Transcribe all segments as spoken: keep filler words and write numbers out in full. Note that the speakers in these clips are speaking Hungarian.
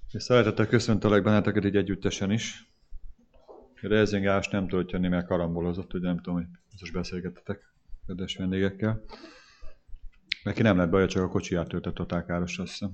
És szeretettel köszöntelek benneteket így együttesen is. Reizing Ás nem tudott jönni, mert karambolozott, hogy nem tudom, hogy biztos beszélgettetek kedves vendégekkel. Neki nem lett baja, csak a kocsiját töltött totál káros, azt hiszem.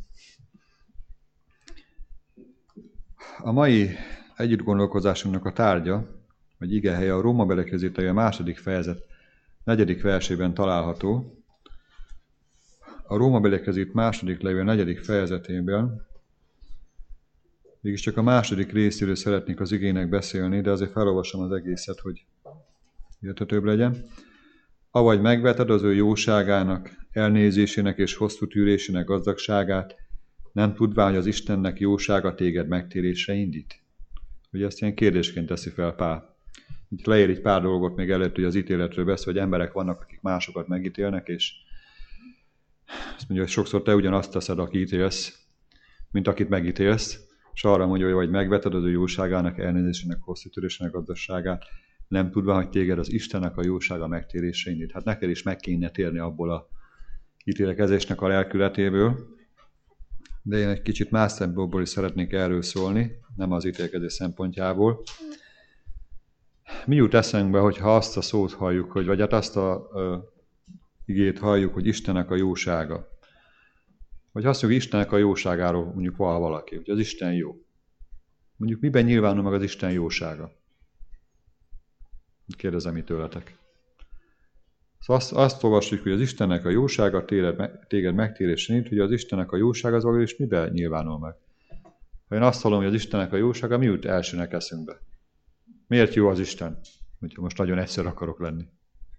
A mai együtt gondolkozásunknak a tárgya, vagy igehelye a Róma belekezítője második fejezet negyedik versében található. A Róma belekezít második levél negyedik fejezetében, mégis csak a második részéről szeretnék az igének beszélni, de azért felolvasom az egészet, hogy érthetőbb legyen. Avagy megveted az ő jóságának, elnézésének és hosszú tűrésének gazdagságát, nem tudván, hogy az Istennek jósága téged megtérésre indít? Ugye ezt ilyen kérdésként teszi fel Pál. Itt leír egy pár dolgot még előtt, hogy az ítéletről beszél, hogy emberek vannak, akik másokat megítélnek, és azt mondja, hogy sokszor te ugyanazt teszed, aki ítélsz, mint akit megítélsz, és arra mondja, hogy megveted az ő jóságának, elnézésének, hosszú törésének gazdagságát, nem tudva, hogy téged az Istennek a jósága megtérésre indít. Hát neked is meg kéne térni abból a ítélkezésnek a lelkületéből, de én egy kicsit más szempontból is szeretnék erről szólni, nem az ítélkezés szempontjából. Mi jut eszünkbe, hogyha azt a szót halljuk, hogy, vagy hát azt a ö, igét halljuk, hogy Istennek a jósága. Vagy azt mondjuk, hogy Istennek a jóságáról mondjuk val valaki, hogy az Isten jó. Mondjuk miben nyilvánul meg az Isten jósága? Kérdezem itt tőletek. Szóval azt, azt olvassuk, hogy az Istennek a jósága téged, téged megtérésre indít, hogy az Istennek a jósága az valami, és miben nyilvánul meg? Ha én azt hallom, hogy az Istennek a jósága, mi jut elsőnek eszünkbe? Miért jó az Isten? Hogyha most nagyon egyszer akarok lenni.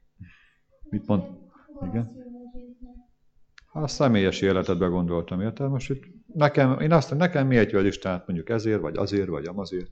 Mit mond? Igen? A személyes életedbe gondoltam, érted? Most itt nekem, én azt mondom, nekem miért jó az Isten? Mondjuk ezért, vagy azért, vagy amazért.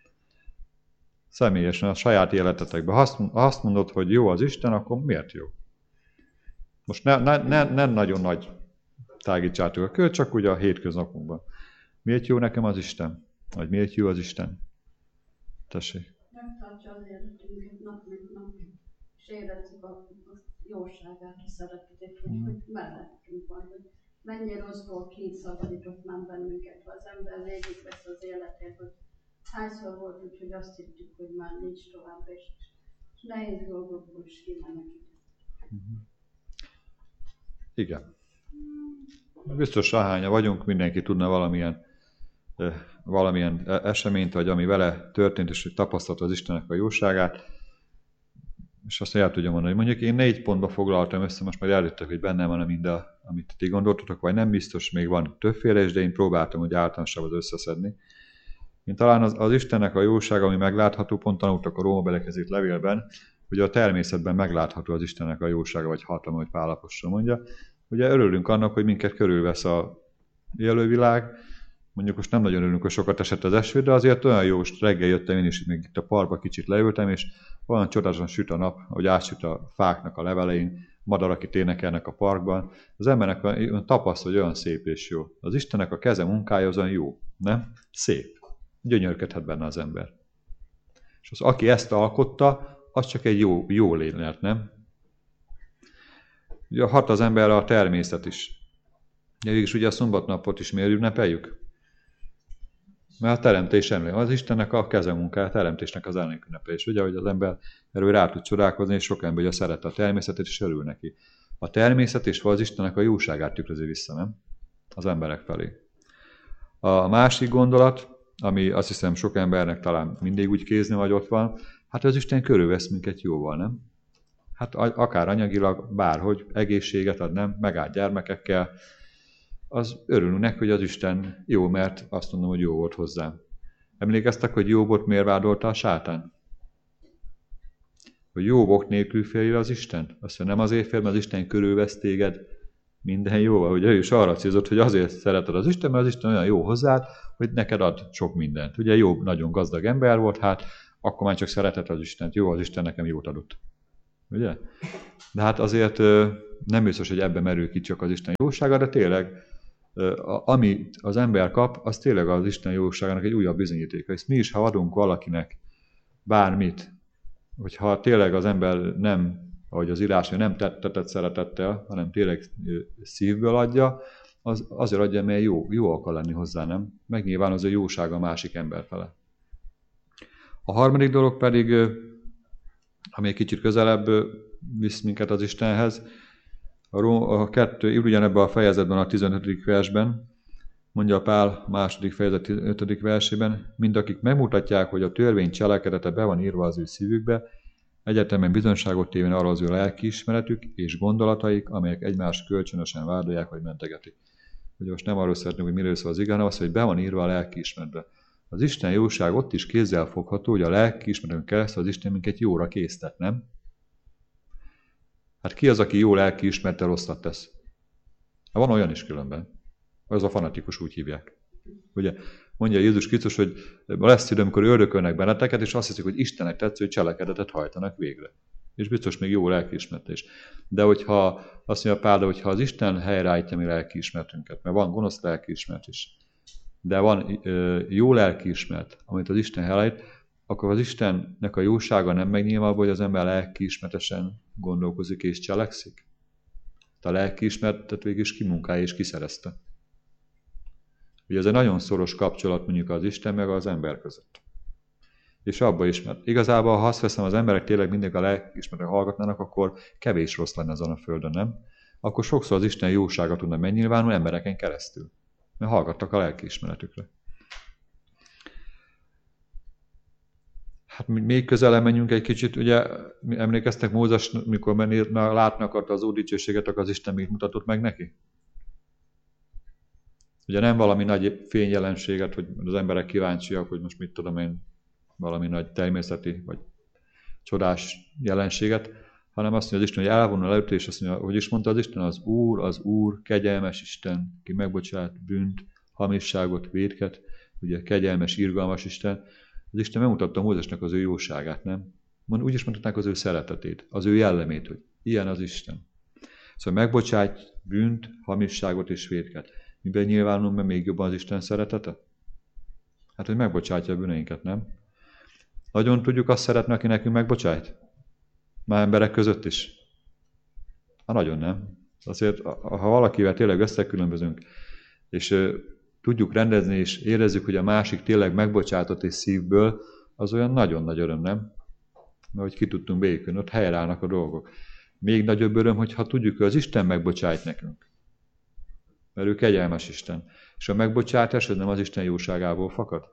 Személyesen, a saját életetekben. Ha azt mondod, hogy jó az Isten, akkor miért jó? Most ne, ne, ne, ne nagyon nagy tágítsátok a kör, csak ugye a hétköznapunkban. Miért jó nekem az Isten? Vagy miért jó az Isten? Tessék. Megtartja az életünket nap mint nap, és érezzük a jóságát, a szeretetét, hogy, mm. hogy mellettünk van, hogy mennyi rosszból kiszabadított már bennünket, ha az ember végigvesz az életét, hogy hányszor volt úgy, hogy azt hittük, hogy már nincs tovább, és, és nehéz dolgokból is kimenekíteni. Mm. Igen. Biztos ahányan vagyunk, mindenki tudna valamilyen, valamilyen eseményt, vagy ami vele történt, és hogy tapasztalta az Istennek a jóságát, és azt el tudja mondani, hogy mondjuk én négy pontba foglaltam össze, most már előttek, hogy bennem van mind, a, amit ti gondoltatok, vagy nem biztos, még van többféle is, de én próbáltam, hogy általánosabban összeszedni. Én talán az, az Istennek a jósága, ami meglátható, pont tanultak a Róma belekezett levélben, hogy a természetben meglátható az Istennek a jósága, vagy hatalma, hogy Pál apostol mondja. Ugye örülünk annak, hogy minket körülvesz a élővilág, mondjuk most nem nagyon örülünk, hogy sokat esett az eső, de azért olyan jó, reggel jöttem én is, még itt a parkba kicsit leültem, és olyan csodálatosan süt a nap, hogy átsüt a fáknak a levelein, madarak itt énekelnek a parkban. Az embernek olyan tapaszt, hogy olyan szép és jó. Az Istennek a keze munkája az olyan jó, nem? Szép. Gyönyörködhet benne az ember. És az, aki ezt alkotta, az csak egy jó, jó lény lehet, nem? Ugye hat az emberre a természet is. Végülis ugye a szombatnapot is miért ünnepeljük? Mert a teremtés emlék. Az Istennek a kezemunkája, a teremtésnek az emlékünnepelés. Ugye, hogy az ember erről rá tud csodálkozni, és sok ember ugye szeret a természetet, és örül neki. A természet és az Istennek a jóságát tükrözi vissza, nem? Az emberek felé. A másik gondolat, ami azt hiszem sok embernek talán mindig úgy kézni, vagy ott van, hát az Isten körülvesz minket jóval, nem? Hát akár anyagilag, bárhogy, egészséget ad, nem? Megállt gyermekekkel, az örülünk neki, hogy az Isten jó, mert azt mondom, hogy jó volt hozzám. Emlékeztek, hogy Jóbot miért vádolta a sátán? Hogy jó ok nélkül fél az Isten? Azt mondja, nem azért fél, mert az Isten körülvesz téged minden jóval. Hogy ő is arra célzott, hogy azért szereted az Isten, mert az Isten olyan jó hozzád, hogy neked ad sok mindent. Ugye Jobb nagyon gazdag ember volt, hát akkor már csak szeretett az Istent. Jó, az Isten nekem jót adott. Ugye? De hát azért nem biztos, hogy ebben merül ki csak az Isten jósága, de tényleg amit az ember kap, az tényleg az Isten jóságának egy újabb bizonyítéka. És mi is, ha adunk valakinek bármit, hogyha tényleg az ember nem, ahogy az írás, nem tettetett szeretettel, hanem tényleg szívből adja, az azért adja, mert jó, jó akar lenni hozzá, nem? Megnyilvánozza a jósága a másik ember fele. A harmadik dolog pedig, ami egy kicsit közelebb visz minket az Istenhez, a, Ró, a kettő, ugyanebben a fejezetben, a tizenötödik versben, mondja Pál a második fejezet ötödik versében, mindakik megmutatják, hogy a törvény cselekedete be van írva az ő szívükbe, egyetemen bizonyságot tévén arra az ő lelkiismeretük és gondolataik, amelyek egymást kölcsönösen vádolják vagy mentegetik. Ugye most nem arról szeretném, hogy miről szól az ige, hanem az, hogy be van írva a lelkiismeretbe. Az Isten jóság ott is kézzel fogható, hogy a lelkiismeretünk keresztül az Isten minket jóra késztet, nem? Hát ki az, aki jó lelkiismerettel rosszat tesz? Hát van olyan is különben. Az a fanatikus, úgy hívják. Ugye mondja Jézus Krisztus, hogy lesz idő, amikor ördökölnek benneteket, és azt hiszik, hogy Istennek tetsző cselekedetet hajtanak végre. És biztos még jó lelkiismeret is. De hogyha azt mondja Pál, hogyha az Isten helyreállítja mi lelkiismeretünket, mert van gonosz lelkiismeret is, de van ö, jó lelkiismeret, amit az Isten helyreállít, akkor az Istennek a jósága nem megnyilván, hogy az ember lelkiismeretesen gondolkozik és cselekszik. A lelkiismeretet végig is kimunkálja és kiszerezte. Ugye ez egy nagyon szoros kapcsolat mondjuk az Isten meg az ember között. És abba is, mert igazából, ha azt veszem, az emberek tényleg mindig a lelkiismeretre hallgatnának, akkor kevés rossz lenne azon a földön, nem? Akkor sokszor az Isten jósága tudna megnyilvánulni embereken keresztül. Mert hallgattak a lelkiismeretükre. Hát még közelebb menjünk egy kicsit, ugye emlékeztek Mózes, mikor látni akarta az Úr dicsőséget, akkor az Isten mit mutatott meg neki? Ugye nem valami nagy fényjelenséget, hogy az emberek kíváncsiak, hogy most mit tudom én, valami nagy természeti vagy csodás jelenséget, hanem azt mondja az Isten, hogy elvonul előtt, és azt mondja, hogy is mondta az Isten, az Úr, az Úr, kegyelmes Isten, ki megbocsát bűnt, hamisságot, vétket, ugye kegyelmes, irgalmas Isten. Az Isten megmutatta Mózesnek az ő jóságát, nem? Úgy is mondhatnánk az ő szeretetét, az ő jellemét, hogy ilyen az Isten. Szóval megbocsát bűnt, hamisságot és vétket. Miben nyilvánul meg még jobban az Isten szeretete? Hát, hogy megbocsátja a bűneinket, nem? Nagyon tudjuk azt szeretni, aki nekünk megbocsájt? Már emberek között is? Hát nagyon nem. Azért, ha valakivel tényleg összekülönbözünk, és uh, tudjuk rendezni, és érezzük, hogy a másik tényleg megbocsátott és szívből, az olyan nagyon nagy öröm, nem? Mert hogy ki tudtunk békülni, ott helyreállnak a dolgok. Még nagyobb öröm, hogyha tudjuk, hogy az Isten megbocsájt nekünk. Mert ő kegyelmes Isten. És a megbocsátás, ez nem az Isten jóságából fakad?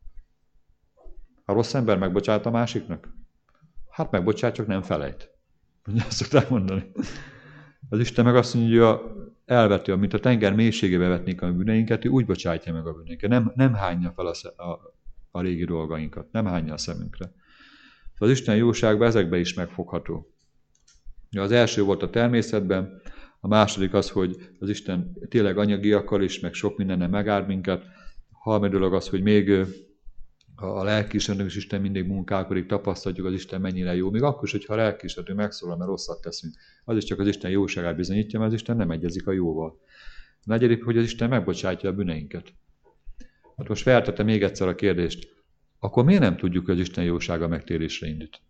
A rossz ember megbocsát a másiknak? Hát megbocsát, csak nem felejt. Ugye azt szokták mondani. Az Isten meg azt mondja, hogy elveti, mint a tenger mélységébe vetnék a bűneinket, ő úgy bocsátja meg a bűneinket. Nem, nem hányja fel a, a, a régi dolgainkat. Nem hányja a szemünkre. Az Isten jóságban ezekben is megfogható. Az első volt a természetben, a második az, hogy az Isten tényleg anyagiakkal is, meg sok mindenen megáld minket. A harmadik dolog az, hogy még a lelkiismeretünk is Isten mindig munkálkodik, tapasztaljuk az Isten mennyire jó. Még akkor is, hogyha a lelkiismeretünk megszólal, mert rosszat teszünk. Az is csak az Isten jóságát bizonyítja, mert az Isten nem egyezik a jóval. A negyedik, hogy az Isten megbocsátja a bűneinket. Hát most feltettem még egyszer a kérdést, akkor miért nem tudjuk, hogy az Isten jósága megtérésre indít?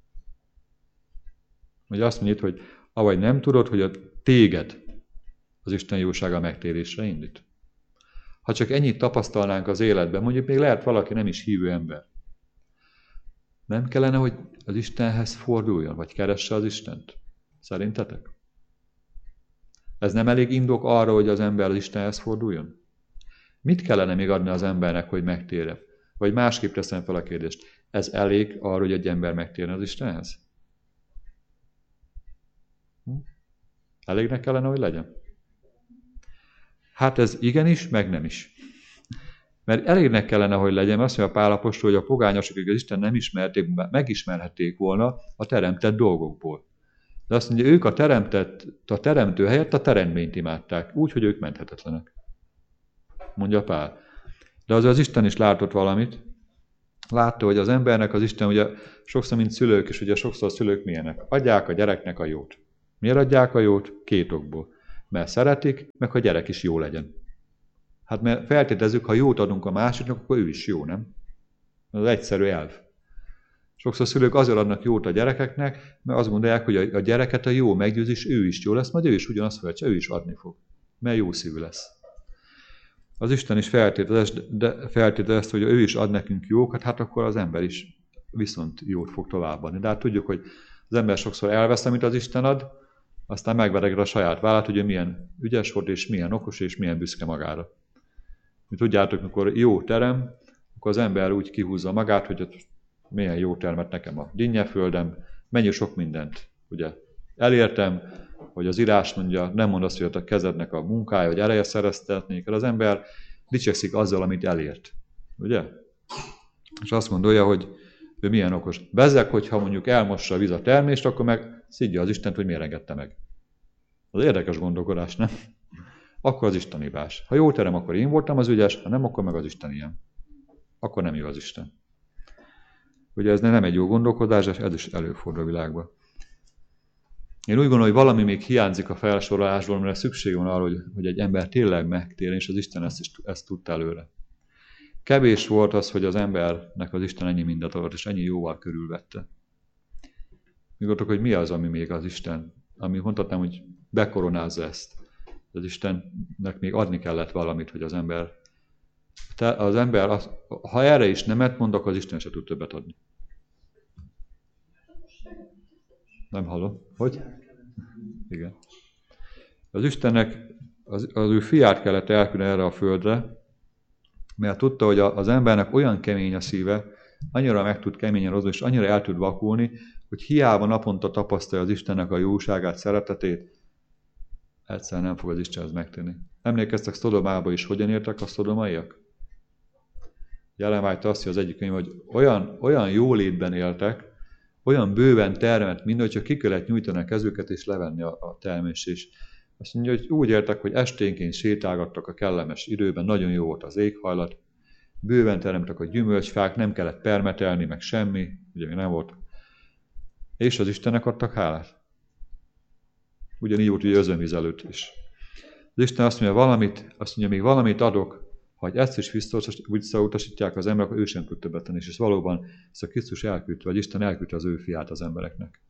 Ugye azt mondjuk, hogy avagy nem tudod, hogy a téged az Isten jósága megtérésre indít. Ha csak ennyit tapasztalnánk az életben, mondjuk még lehet valaki nem is hívő ember. Nem kellene, hogy az Istenhez forduljon, vagy keresse az Istent? Szerintetek? Ez nem elég indok arra, hogy az ember az Istenhez forduljon? Mit kellene még adni az embernek, hogy megtérje? Vagy másképp teszem fel a kérdést. Ez elég arra, hogy egy ember megtérne az Istenhez? Elégnek kellene, hogy legyen? Hát ez igenis, meg nem is. Mert elégnek kellene, hogy legyen, azt mondja Pál apostol, hogy a pogányosok, akik az Isten nem ismerték, megismerhették volna a teremtett dolgokból. De azt mondja, ők a, teremtett, a teremtő helyett a teremtményt imádták, úgy, hogy ők menthetetlenek. Mondja Pál. De azért az Isten is látott valamit. Látta, hogy az embernek az Isten, ugye sokszor, mint szülők is, ugye sokszor a szülők milyenek? Adják a gyereknek a jót. Miért adják a jót? Két okból. Mert szeretik, meg hogy a gyerek is jó legyen. Hát mert feltételezzük, ha jót adunk a másiknak, akkor ő is jó, nem? Ez az egyszerű elv. Sokszor szülők azért adnak jót a gyerekeknek, mert azt gondolják, hogy a gyereket a jó meggyőz, és ő is jó lesz, majd ő is ugyanazt fogja, ő is adni fog. Mert jó szívű lesz. Az Isten is feltételezte, hogy ő is ad nekünk jókat, hát akkor az ember is viszont jót fog továbbadni. De hát tudjuk, hogy az ember sokszor elvesz, amit az Isten ad, aztán megvereged a saját vállát, hogy ő milyen ügyes volt, és milyen okos, és milyen büszke magára. Mi tudjátok, mikor jó terem, akkor az ember úgy kihúzza magát, hogy milyen jó termet nekem a dinnyeföldem, mennyi sok mindent ugye elértem, hogy az írás mondja, nem mond azt, hogy a kezednek a munkája, hogy ereje szereztetnék, az ember dicsekszik azzal, amit elért. Ugye? És azt gondolja, hogy ő milyen okos. Bezzeg, hogyha mondjuk elmossa a víz a termést, akkor meg szidja az Istent, hogy miért engedte meg. Az érdekes gondolkodás, nem? Akkor az Isten hibás. Ha jó terem, akkor én voltam az ügyes, ha nem, akkor meg az Isten ilyen. Akkor nem jó az Isten. Ugye ez nem egy jó gondolkodás, és ez is előfordul a világban. Én úgy gondolom, hogy valami még hiányzik a felsorolásból, mert szükség van arra, hogy, hogy egy ember tényleg megtérjen, és az Isten ezt, is, ezt tudta előre. Kevés volt az, hogy az embernek az Isten ennyi mindent adott, és ennyi jóval körülvette. Mi gondoltok, hogy mi az, ami még az Isten, ami mondhatnám, hogy bekoronázza ezt. Az Istennek még adni kellett valamit, hogy az ember, te, az ember, az, ha erre is nemet mond, akkor az Isten se tud többet adni. Nem hallom. Hogy? Igen. Az Istennek az, az ő fiát kellett elküldeni erre a földre, mert tudta, hogy az embernek olyan kemény a szíve, annyira meg tud keményen hozni, és annyira el tud vakulni, hogy hiába naponta tapasztalja az Istennek a jóságát, szeretetét, egyszer nem fog az Istenhez megtenni. Emlékeztek Szodomába is, hogyan értek a szodomaiak? Jelen vágyta azt, hogy az egyik könyv, hogy olyan, olyan jólétben éltek, olyan bőven termelt, mint hogyha ki kellett nyújtani a kezüket és levenni a, a termés is. Azt mondja, hogy úgy értek, hogy esténként sétálgattak a kellemes időben, nagyon jó volt az éghajlat, bőven teremtek a gyümölcsfák, nem kellett permetelni, meg semmi, ugye még nem volt. És az Istennek adtak hálát. Ugyanígy volt ugye özönvíz előtt is. Az Isten azt mondja, valamit, azt mondja, még valamit adok, ha ezt is visszautasítják az emberek, akkor ő sem tud többet tenni. És ez valóban, ezt a Krisztus elküldte, vagy Isten elküldte az ő fiát az embereknek.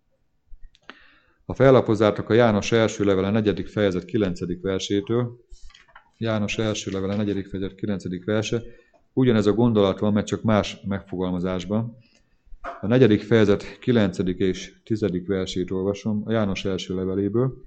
Ha fellapozzátok a János első levele negyedik fejezet kilencedik versétől, János első levele negyedik fejezet kilencedik verse, ugyanez a gondolat van, mert csak más megfogalmazásban. A negyedik fejezet kilencedik és tizedik versét olvasom a János első leveléből.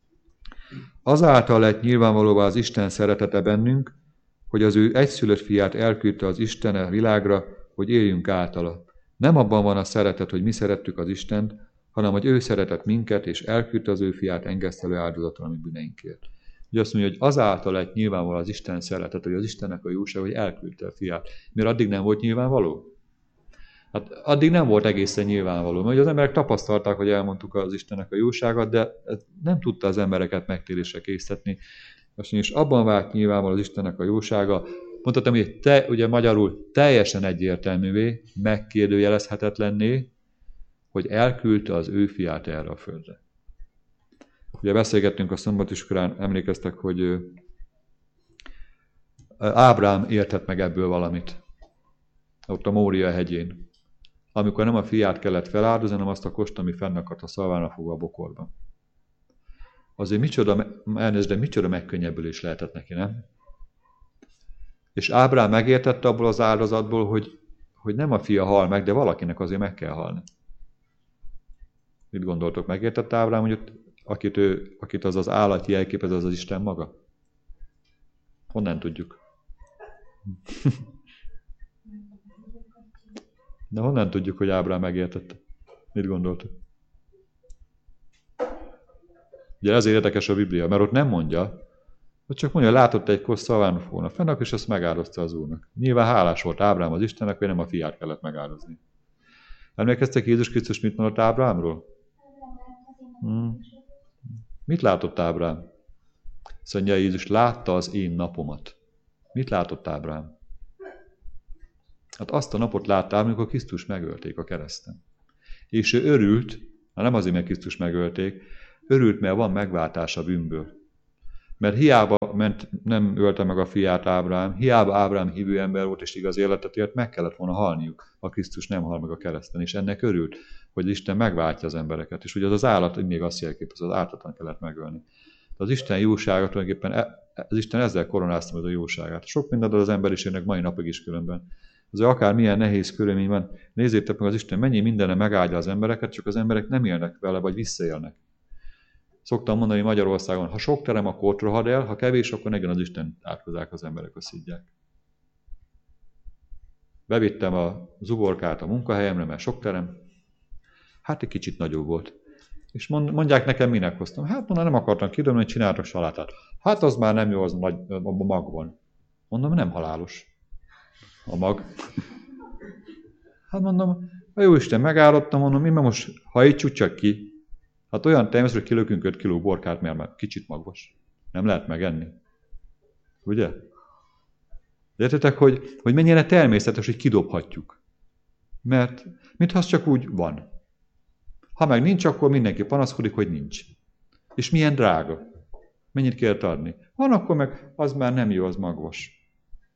Azáltal lett nyilvánvalóvá az Isten szeretete bennünk, hogy az ő egyszülött fiát elküldte az Isten a világra, hogy éljünk általa. Nem abban van a szeretet, hogy mi szerettük az Istent, hanem hogy ő szeretett minket, és elküldte az ő fiát engesztelő áldozatra a mi bűneinkért. Ugye azt mondja, hogy azáltal lett nyilvánvaló az Isten szeretet, hogy az Istennek a jóság, hogy elküldte a fiát. Mert addig nem volt nyilvánvaló? Hát addig nem volt egészen nyilvánvaló, mert az emberek tapasztalták, hogy elmondtuk az Istennek a jóságát, de nem tudta az embereket megtérésre késztetni. Azt mondja, és abban vált nyilvánvaló az Istennek a jósága. Mondhatom, hogy te, ugye magyarul teljesen egyértelművé, megkérdőjelezhetetlenné, hogy elküldte az ő fiát erre a földre. Ugye beszélgettünk a szombatiskorán, emlékeztek, hogy Ábrám értett meg ebből valamit. Ott a Mória hegyén. Amikor nem a fiát kellett feláldozni, hanem azt a kost, ami fennakadt a szalvára fogva a bokorban. Azért micsoda, elnézést, de micsoda megkönnyebbülés lehetett neki, nem? És Ábrám megértette abból az áldozatból, hogy, hogy nem a fia hal meg, de valakinek azért meg kell halni. Mit gondoltok, megértette Ábrám, hogy ott, akit, ő, akit az az állat jelképez, az az Isten maga? Honnan tudjuk? De honnan tudjuk, hogy Ábrám megértette? Mit gondoltok? Ugye ezért érdekes a Biblia, mert ott nem mondja, hogy csak mondja, látott egy kosz szalvánofóna fennak, és ezt megáldozta az Úrnak. Nyilván hálás volt Ábrám az Istennek, hogy nem a fiát kellett megáldozni. Emlékeztek, Jézus Krisztus mit mondott Ábrámról? Hmm. Mit látott Ábrám? Azt mondja Jézus, látta az én napomat. Mit látott Ábrám? Hát azt a napot látta, amikor Krisztus megölték a kereszten. És ő örült, nem azért, mert Krisztus megölték, örült, mert van megváltás a bűnből. Mert hiába ment, nem ölte meg a fiát Ábrám, hiába Ábrám hívő ember volt és igaz életet élt, meg kellett volna halniuk, ha Krisztus nem hal meg a kereszten. És ennek örült, hogy Isten megváltja az embereket. És ugye az az állat még azt jelképez, az ártatlan kellett megölni. De az Isten jósága tulajdonképpen az Isten ezzel koronázta meg a jóságát. Sok mindent ad az emberiségnek mai napig is különben. Azért akár milyen nehéz körülmény van, nézzétek meg az Isten mennyi mindenne megáldja az embereket, csak az emberek nem élnek vele, vagy visszaélnek. Szoktam mondani Magyarországon, ha sok terem, akkor ott rohad el, ha kevés, akkor negyen az Isten átkozzák az emberek, azt szidják. Bevittem a zuborkát a munkahelyemre, mert sok terem. Hát egy kicsit nagyobb volt. És mondják nekem, minek hoztam. Hát mondom, nem akartam kidobni, hogy csináltak salátát. Hát az már nem jó, az nagy, a mag van. Mondom, nem halálos a mag. Hát mondom, a Jóisten megállottam, mondom, mi most hajtsuk csak ki. Hát olyan természetesen, hogy kilökünk öt kiló borkát, mert már kicsit magvas. Nem lehet megenni. Ugye? Értetek, hogy, hogy mennyire természetes, hogy kidobhatjuk. Mert mintha az csak úgy van. Ha meg nincs, akkor mindenki panaszkodik, hogy nincs. És milyen drága. Mennyit kell adni. Van, akkor meg az már nem jó, az magvas.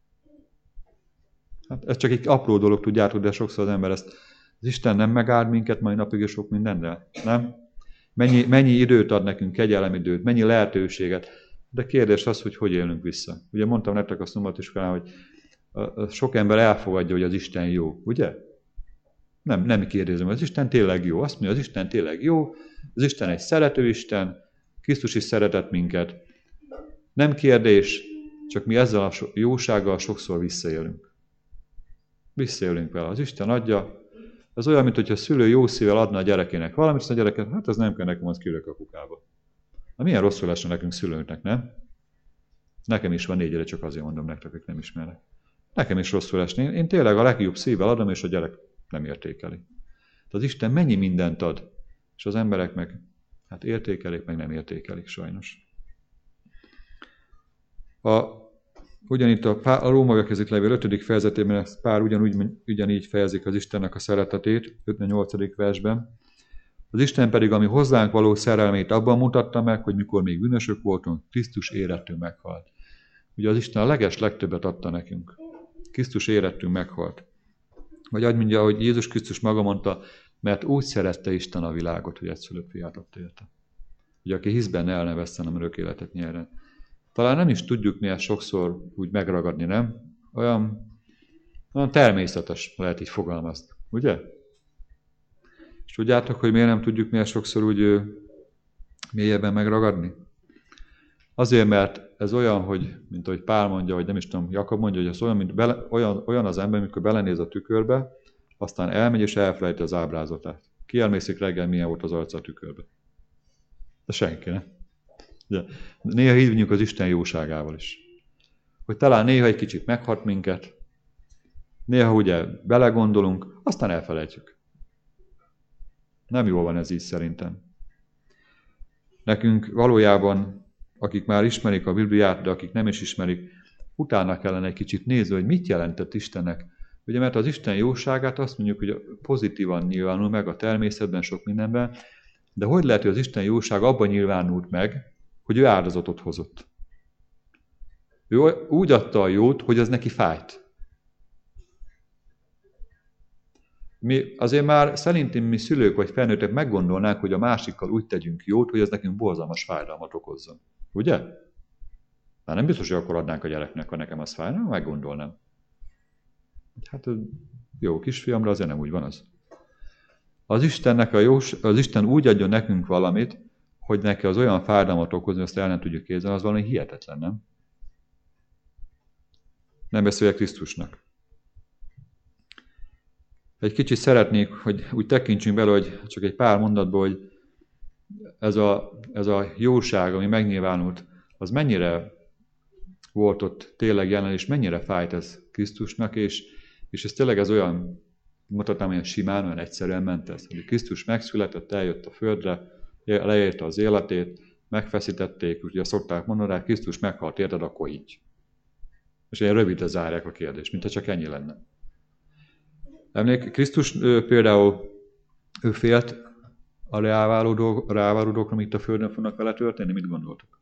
Hát ez csak egy apró dolog, tudjátok, de sokszor az ember ezt, az Isten nem megáld minket mai napig és sok mindenre. Nem? Mennyi, mennyi időt ad nekünk, kegyelem mennyi lehetőséget. De kérdés az, hogy hogy élünk vissza. Ugye mondtam nektek a szombatiskolán, hogy sok ember elfogadja, hogy az Isten jó. Ugye? Nem, nem kérdezem, az Isten tényleg jó. Azt mondja, az Isten tényleg jó. Az Isten egy szerető Isten. Krisztus is szeretett minket. Nem kérdés, csak mi ezzel a jósággal sokszor visszaélünk. Visszaélünk vele. Az Isten adja. Ez olyan, mintha a szülő jó szívvel adna a gyerekének valamit, és a gyereket, hát ez nem kell nekem, az kilök a kukába. Na milyen rosszul esne nekünk szülőnknek, nem? Nekem is van négyre, csak azért mondom nektek, hogy nem ismerek. Nekem is rosszul esni. Én, én tényleg a legjobb szívvel adom, és a gyerek nem értékeli. Tehát az Isten mennyi mindent ad, és az emberek meg hát értékelik, meg nem értékelik sajnos. A, ugyanitt a, a Rómaiakhoz levél ötödik fejezetében Pál ugyanúgy, ugyanígy fejezik az Istennek a szeretetét, ötvennyolcadik versben. Az Isten pedig, ami hozzánk való szerelmét abban mutatta meg, hogy mikor még bűnösök voltunk, Krisztus érettünk meghalt. Ugye az Isten a leges legtöbbet adta nekünk. Krisztus érettünk meghalt. Vagy úgy mondja, hogy Jézus Krisztus maga mondta, mert úgy szerette Isten a világot, hogy egyszülött fiát adta érte. Ugye aki hisz benne, el ne vesszen, hanem örök életet nyerjen. Talán nem is tudjuk mi ezt sokszor úgy megragadni, nem? Olyan, olyan természetes, lehet így fogalmazni. Ugye? És tudjátok, hogy miért nem tudjuk mi ezt sokszor úgy mélyebben megragadni? Azért, mert ez olyan, hogy, mint ahogy Pál mondja, vagy nem is tudom, Jakab mondja, hogy ez olyan, mint bele, olyan, olyan az ember, amikor belenéz a tükörbe, aztán elmegy és elfelejti az ábrázatát. Ki elmészik reggel, milyen volt az arca a tükörbe? De senki, ne? De néha így vagyunk az Isten jóságával is. Hogy talán néha egy kicsit meghat minket, néha ugye belegondolunk, aztán elfelejtjük. Nem jól van ez így szerintem. Nekünk valójában, akik már ismerik a Bibliát, de akik nem is ismerik, utána kellene egy kicsit nézni, hogy mit jelentett Istennek. Ugye, mert az Isten jóságát azt mondjuk, hogy pozitívan nyilvánul meg a természetben, sok mindenben, de hogy lehet, hogy az Isten jóság abban nyilvánult meg, hogy ő áldozatot hozott. Ő úgy adta a jót, hogy az neki fájt. Mi azért már szerintem mi szülők vagy felnőttek meggondolnánk, hogy a másikkal úgy tegyünk jót, hogy ez nekünk borzalmas fájdalmat okozzon. Ugye? Már nem biztos, hogy akkor adnánk a gyereknek, ha nekem az fájna, meggondolnám. Hát jó kisfiamra azért nem úgy van az. Az Istennek a jós, az Isten úgy adjon nekünk valamit, hogy neki az olyan fájdalmat okozni, azt el nem tudjuk képzelni, az valami hihetetlen, nem? Nem beszéljek Krisztusnak. Egy kicsit szeretnék, hogy úgy tekintsünk bele, hogy csak egy pár mondatból, hogy ez a, ez a jóság, ami megnyilvánult, az mennyire volt ott tényleg jelen, és mennyire fájt ez Krisztusnak, és, és ez tényleg ez olyan, mutatnám, olyan simán, olyan egyszerűen ment ez. Hogy Krisztus megszületett, eljött a földre, leérte az életét, megfeszítették, ugye szokták mondani rá, Krisztus meghalt, érted, akkor így. És ilyen rövidre zárják a kérdést, mintha csak ennyi lenne. Emlék, Krisztus ő, például ő félt a ráváló dolgokra, amit a földön fognak vele történni, mit gondoltok?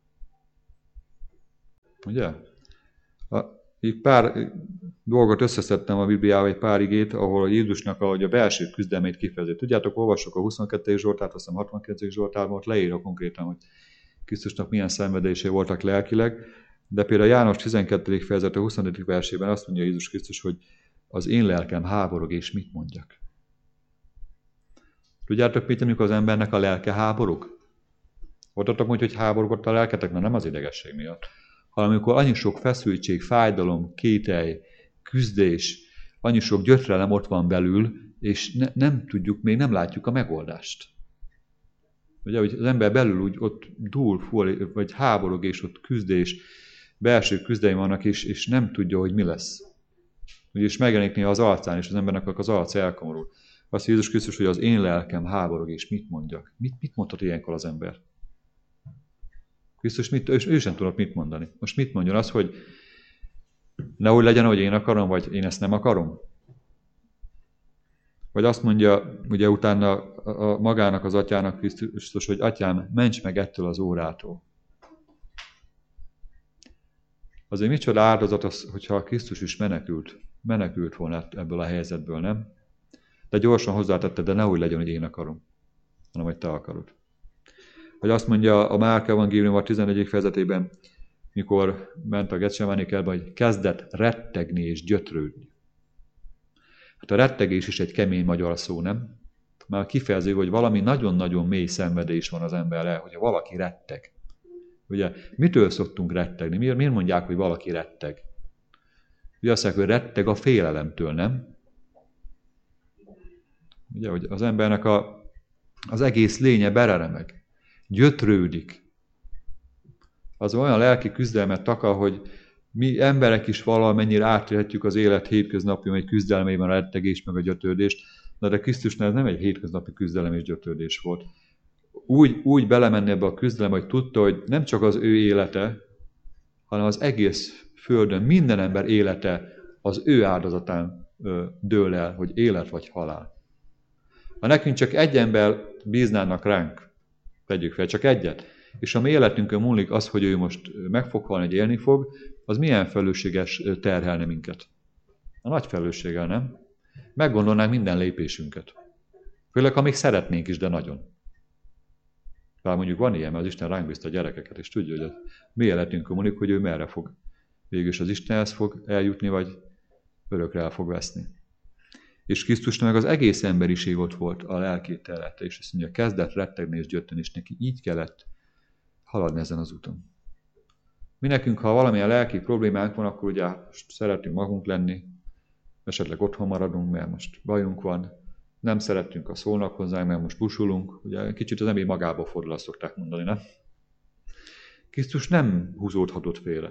Ugye? A, így pár dolgot összeszedtem a Bibliával, egy pár igét, ahol a Jézusnak ahogy a belső küzdelmét kifejezi. Tudjátok, olvassuk a huszonkettedik Zsoltárt, azt hiszem hatvankilencedik Zsoltárban, ott leírja konkrétan, hogy Krisztusnak milyen szenvedései voltak lelkileg. De például János tizenkettedik fejezete huszonötödik versében azt mondja Jézus Krisztus, hogy az én lelkem háborog, és mit mondjak? Tudjátok, mit amikor az embernek a lelke háborog? Voltatok mondja, hogy háborogott a lelketek, mert nem az idegesség miatt, hanem amikor annyi sok feszültség, fájdalom, kételj, küzdés, annyi sok gyötrelem ott van belül, és ne, nem tudjuk, még nem látjuk a megoldást. Ugye, hogy az ember belül úgy ott dúl, fúl, vagy háborog, és ott küzdés, belső küzdelmi vannak, és, és nem tudja, hogy mi lesz. És megjelenik néha az arcán, és az embernek az arca elkomorul. Azt Jézus Krisztus, hogy az én lelkem háborog, és mit mondjak? Mit, mit mondhat ilyenkor az ember? Krisztus mit, ő, ő sem tudott mit mondani. Most mit mondjon? Az, hogy nehogy legyen, hogy én akarom, vagy én ezt nem akarom? Vagy azt mondja, ugye utána a, a magának az atyának Krisztus, hogy atyám, ments meg ettől az órától. Azért micsoda áldozat az, hogyha Krisztus is menekült, menekült volna ebből a helyzetből, nem? De gyorsan hozzátette, de nehogy legyen, hogy én akarom, hanem hogy te akarod. Vagy azt mondja a Márk evangélium a tizennegyedik fejezetében, mikor ment a Getsemáné kertbe, hogy kezdett rettegni és gyötrődni. Hát a rettegés is egy kemény magyar szó, nem? Már kifejező, hogy valami nagyon-nagyon mély szenvedés van az emberrel, hogy valaki retteg. Ugye, mitől szoktunk rettegni? Miért, miért mondják, hogy valaki retteg? Ugye azt mondják, hogy retteg a félelemtől, nem? Ugye, hogy az embernek a, az egész lénye bereremeg, gyötrődik. Az olyan lelki küzdelmet takar, hogy mi emberek is valamennyire átélhetjük az élet hétköznapi, egy küzdelmében a rettegés meg a gyötrődést, de a Krisztusnál ez nem egy hétköznapi küzdelem és gyötrődés volt. Úgy, úgy belemenni ebbe a küzdelembe, hogy tudta, hogy nem csak az ő élete, hanem az egész földön minden ember élete az ő áldozatán dől el, hogy élet vagy halál. Ha nekünk csak egy ember bíznának ránk, tegyük fel, csak egyet, és a mi életünkön múlik az, hogy ő most meg fog halni, hogy élni fog, az milyen felelősséges terhelne minket? A nagy felelősséggel, nem? Meggondolnánk minden lépésünket. Főleg, ha még szeretnénk is, de nagyon. Bár mondjuk van ilyen, mert az Isten ránk bízta a gyerekeket, és tudja, hogy a mi életünkön múlik, hogy ő merre fog. Végülis az Istenhez fog eljutni, vagy örökre el fog veszni. És Krisztusnak meg az egész emberiség ott volt a lelkét terhette, és azt mondja, kezdett rettegni és gyötreni, és neki így kellett haladni ezen az úton. Mi nekünk, ha valamilyen lelki problémánk van, akkor ugye szeretünk magunk lenni, esetleg otthon maradunk, mert most bajunk van, nem szeretünk, ha szólnak hozzánk, mert most busulunk, ugye kicsit az ember magába fordul, azt szokták mondani, nem? Krisztus nem húzódhatott félre.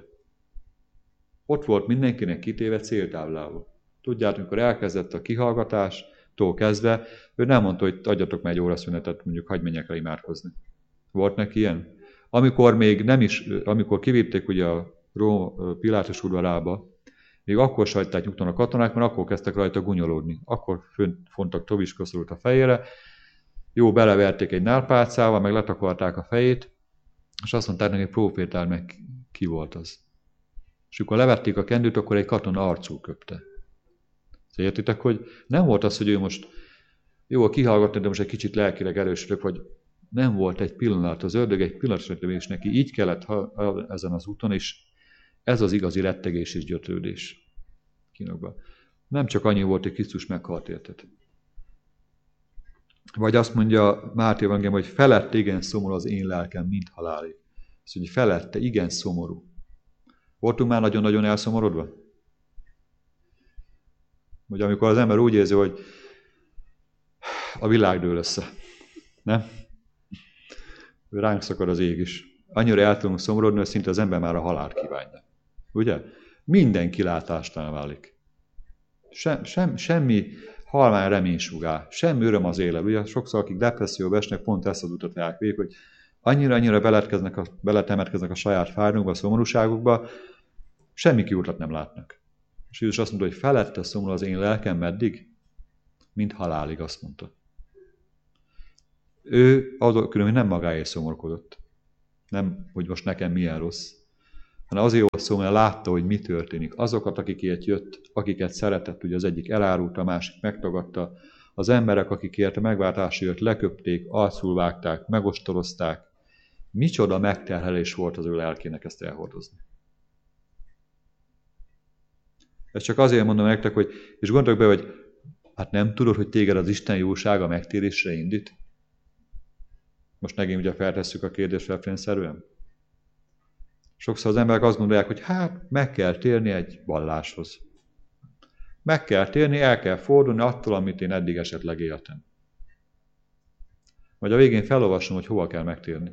Ott volt mindenkinek kitéve céltáblával. Tudjátok, amikor elkezdett a kihallgatástól kezdve, ő nem mondta, hogy adjatok meg egy óraszünetet, mondjuk hagyj menjek el imádkozni. Volt neki ilyen? Amikor még nem is, amikor kivitték ugye a Róm, Pilátus udvarába, még akkor se hagyták nyugton a katonák, mert akkor kezdtek rajta gunyolódni. Akkor fontak toviskoszorult a fejére, jó, beleverték egy nálpálcával, meg letakarták a fejét, és azt mondták neki, prófétál meg, ki volt az. És amikor levették a kendőt, akkor egy katona arcul köpte. Értitek, hogy nem volt az, hogy ő most jó, kihallgatni, de most egy kicsit lelkileg erősödök, vagy nem volt egy pillanat, az ördög egy pillanatra, és neki így kellett ezen az úton, és ez az igazi rettegés és gyötrődés kínokban. Nem csak annyi volt, hogy Krisztus meghalt, érted. Vagy azt mondja Máté evangélium, hogy felette igen szomorú az én lelkem, mint halálig. Azt mondja, felette igen szomorú. Voltunk már nagyon-nagyon elszomorodva? Vagy amikor az ember úgy érzi, hogy a világ dől össze. Nem? Ránk szakad az ég is. Annyira el tudunk szomorodni, hogy szinte az ember már a halált kívánja. Ugye? Minden kilátástán válik. Sem, sem, semmi halvány reménysugár, semmi öröm az élet. Ugye sokszor, akik depresszióba esnek, pont ezt az utat járják végig, hogy annyira-annyira beletemetkeznek a saját fájdalmukba, a szomorúságukba, semmi kiútat nem látnak. És Jézus azt mondta, hogy felette szomorú az én lelkem meddig? Mint halálig, azt mondta. Ő azok különben nem magáért szomorkodott. Nem, hogy most nekem milyen rossz, hanem azért volt szó, mert látta, hogy mi történik. Azokat, akikért jött, akiket szeretett, ugye az egyik elárulta, a másik megtagadta. Az emberek, akikért a megváltásra jött, leköpték, arcul vágták, megostorozták. Micsoda megterhelés volt az ő lelkének ezt elhordozni. Ezt csak azért mondom nektek, hogy, és gondolok be, hogy hát nem tudod, hogy téged az Isten jósága megtérésre indít? Most megint ugye feltesszük a kérdést refrénszerűen. Sokszor az emberek azt gondolják, hogy hát meg kell térni egy valláshoz. Meg kell térni, el kell fordulni attól, amit én eddig esetleg éltem. Majd a végén felolvasom, hogy hova kell megtérni.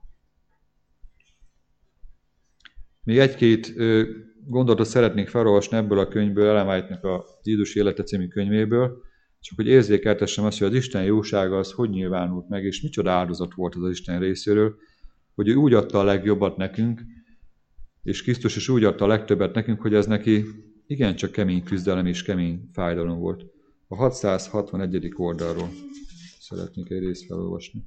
Még egy-két gondolatot szeretnék felolvasni ebből a könyvből, Ellen White-nek a Jézus élete című könyvéből, csak hogy érzékeltessem azt, hogy az Isten jósága az hogy nyilvánult meg, és micsoda áldozat volt az, az Isten részéről, hogy ő úgy adta a legjobbat nekünk, és Krisztus is úgy adta a legtöbbet nekünk, hogy ez neki igencsak kemény küzdelem és kemény fájdalom volt. A hatszázhatvanegyedik oldalról szeretnék egy részt felolvasni.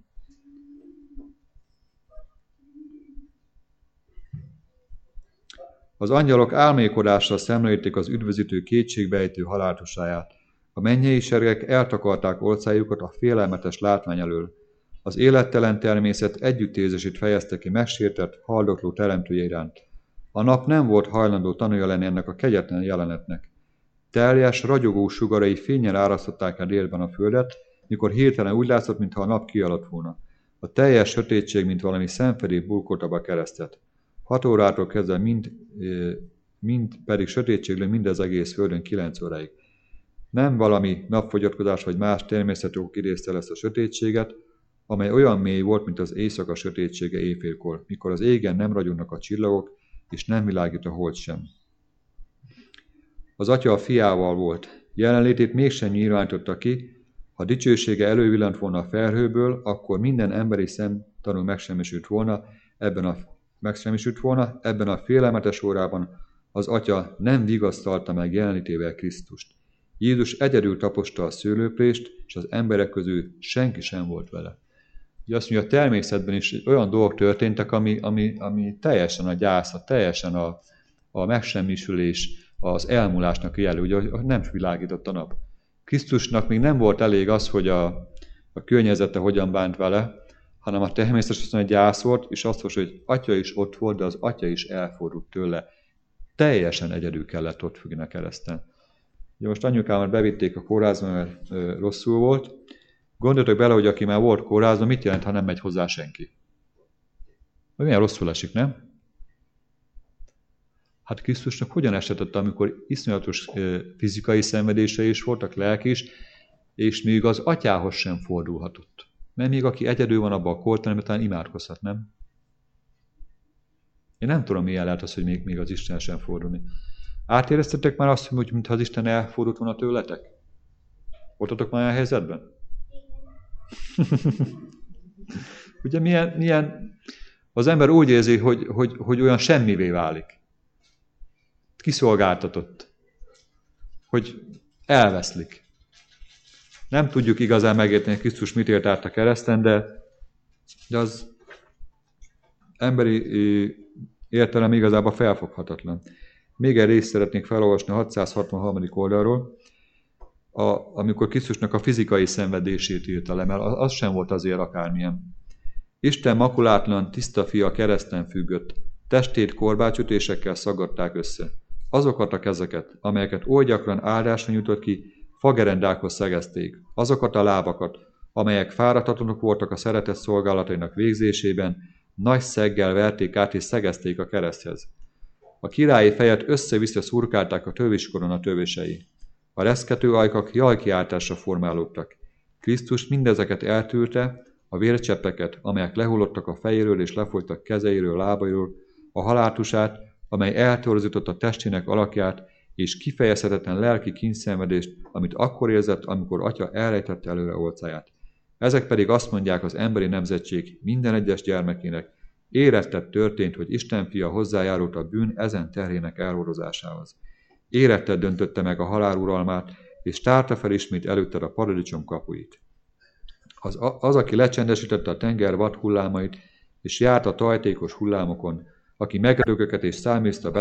Az angyalok álmékodással szemlélték az üdvözítő kétségbejtő haláltusáját. A mennyei seregek eltakarták orcájukat a félelmetes látvány elől. Az élettelen természet együttérzését fejezte ki megsértett, haldokló teremtője iránt. A nap nem volt hajlandó tanulja lenni ennek a kegyetlen jelenetnek. Teljes, ragyogó sugarai fénnyel árasztották el délben a földet, mikor hirtelen úgy látszott, mintha a nap kialadt volna. A teljes sötétség, mint valami szemfedély burkolta be a keresztet. Hat órától kezdve mind, mind pedig sötétség lő mind az egész földön kilenc óráig. Nem valami napfogyatkozás vagy más természeti ok idézte ezt a sötétséget, amely olyan mély volt, mint az éjszaka sötétsége éjfélkor, mikor az égen nem ragyognak a csillagok, és nem világít a hold sem. Az atya a fiával volt. Jelenlétét mégsem nyilvánította ki, ha dicsősége elővillant volna a felhőből, akkor minden emberi szemtanú megsemmisült volna, ebben a megsemmisült volna, ebben a félelmetes órában az atya nem vigasztalta meg jelenlétével Krisztust. Jézus egyedül taposta a szőlőprést, és az emberek közül senki sem volt vele. Ugye azt mondja, a természetben is olyan dolgok történtek, ami, ami, ami teljesen a gyász, teljesen a, a megsemmisülés, az elmúlásnak jelű, ugye nem világított a nap. Krisztusnak még nem volt elég az, hogy a, a környezete hogyan bánt vele, hanem a természetesen gyász volt, és azt mondja, hogy atya is ott volt, de az atya is elfordult tőle. Teljesen egyedül kellett ott függni a kereszten. Ugye most anyukámat bevitték a kórházba, mert ö, rosszul volt. Gondoljatok bele, hogy aki már volt kórházban, mit jelent, ha nem megy hozzá senki? Vagy milyen rosszul esik, nem? Hát Krisztusnak hogyan esett, amikor iszonyatos ö, fizikai szenvedései is voltak, lelki is, és még az atyához sem fordulhatott. Mert még aki egyedül van abban a kolteremben, talán imádkozhat, nem? Én nem tudom, milyen lehet az, hogy még, még az Isten sem fordulni. Átéreztetek már azt, hogy mintha az Isten elfordult volna tőletek? Voltatok már a helyzetben? Ugye milyen, milyen az ember úgy érzi, hogy, hogy, hogy olyan semmivé válik. Kiszolgáltatott. Hogy elveszlik. Nem tudjuk igazán megérteni, hogy Krisztus mit élt át a kereszten, de, de az emberi értelem igazából felfoghatatlan. Még egy részt szeretnék felolvasni a hatszázhatvanharmadik oldalról, a, amikor Krisztusnak a fizikai szenvedését írta le, mert az sem volt azért akármilyen. Isten makulátlan, tiszta fia kereszten függött, testét korbácsütésekkel szaggatták össze. Azokat a kezeket, amelyeket oly gyakran áldásra nyújtott ki, fagerendákhoz szegezték. Azokat a lábakat, amelyek fáradhatatlanok voltak a szeretet szolgálatainak végzésében, nagy szeggel verték át és szegezték a kereszthez. A királyi fejet össze-vissza szurkálták a töviskorona tövései. A reszkető ajkak jajkiáltásra formálódtak. Krisztus mindezeket eltűrte, a vércseppeket, amelyek lehullottak a fejéről és lefolytak kezeiről, lábairól, a haláltusát, amely eltorzította testének alakját, és kifejezhetetlen lelki kínszenvedést, amit akkor érzett, amikor atya elrejtette előre orcáját. Ezek pedig azt mondják az emberi nemzetség minden egyes gyermekének, érettet történt, hogy Isten fia hozzájárult a bűn ezen terhének elhordozásához. Érettet döntötte meg a halál uralmát, és tárta fel ismét előtted a paradicsom kapuit. Az, az, aki lecsendesítette a tenger vad hullámait, és járt a tajtékos hullámokon, aki megrököket és száműzte a